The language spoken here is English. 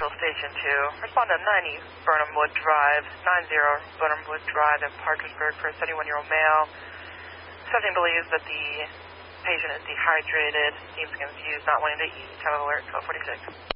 Central Station 2. Respond to 90 Burnham Wood Drive, 90 Burnham Wood Drive in Parkersburg for a 71-year-old male. Subject believes that the patient is dehydrated, seems confused, not wanting to eat. Time of alert, 1246.